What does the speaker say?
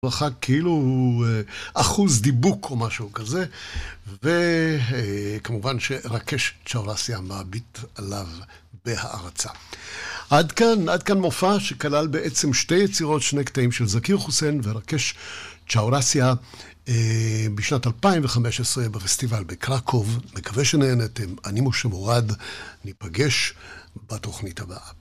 ברכה כאילו הוא אחוז דיבוק או משהו כזה, וכמובן שרקש צ'אורסיה מביט עליו בהערצה. עד כאן מופע שכלל בעצם שתי יצירות, שני קטעים של זכיר חוסיין ורקש צ'אורסיה בשנת 2015 בפסטיבל בקרקוב. מקווה שנהנתם. אני משה מורד, ניפגש בתוכנית הבאה.